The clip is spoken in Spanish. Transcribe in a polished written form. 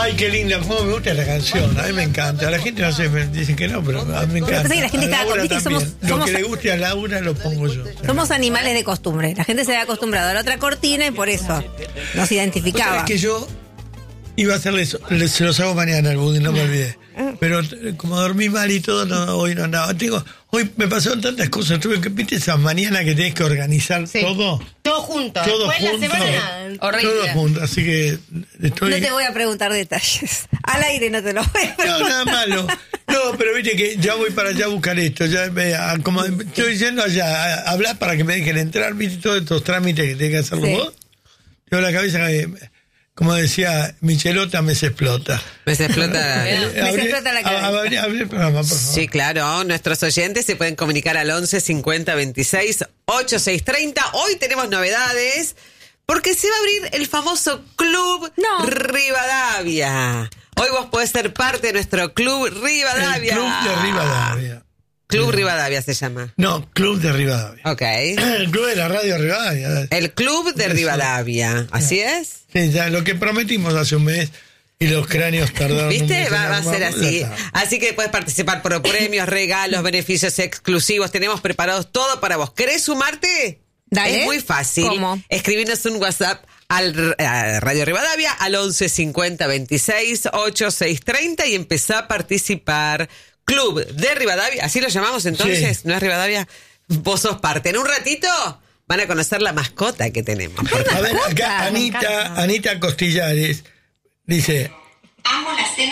Ay, qué linda, cómo me gusta la canción. A mí me encanta. A la gente no sé, me dicen que no, pero a mí me encanta. Sí, la gente está Laura ¿viste? también. Lo que le guste a Laura lo pongo yo. Somos animales de costumbre. La gente se había acostumbrado a la otra cortina y por eso nos identificaba. Es que yo iba a hacerles, se los hago mañana al budín, no me olvidé. Pero como dormí mal y todo, hoy no andaba. Hoy me pasaron tantas cosas. Tuve que, viste, esas mañanas que tenés que organizar todo. Todo junto. Todo Después junto. la semana. Horrible. Todo junto. Así que estoy. No te voy a preguntar detalles. Al aire no te lo voy a preguntar. No, nada malo. No, pero viste que ya voy para allá a buscar esto. Ya como estoy yendo allá a hablar para que me dejen entrar, viste, todos estos trámites que tenés que hacerlo vos. Tengo la cabeza como decía Michelota, me se explota. Me se explota. La cabeza. Abre el programa, por favor. Sí, claro. Nuestros oyentes se pueden comunicar al 11 50 26 8630. Hoy tenemos novedades porque se va a abrir el famoso Club Rivadavia. Hoy vos podés ser parte de nuestro Club Rivadavia. El Club de Rivadavia. Club Rivadavia se llama. No, Club de Rivadavia. Ok. El Club de la Radio Rivadavia. El Club de Rivadavia. ¿Así es? Sí, ya lo que prometimos hace un mes y los cráneos tardaron. ¿Viste? un mes. Va a ser así. Así que puedes participar por premios, regalos, beneficios exclusivos. Tenemos preparados todo para vos. ¿Querés sumarte? Dale. Es muy fácil. ¿Cómo? Escribinos un WhatsApp al Radio Rivadavia al 11 50 26 8630 y empezá a participar. Club de Rivadavia, así lo llamamos entonces, Sí. ¿No es Rivadavia? Vos sos parte. En un ratito van a conocer la mascota que tenemos. A ver, acá Anita Costillares dice: Amo la cena.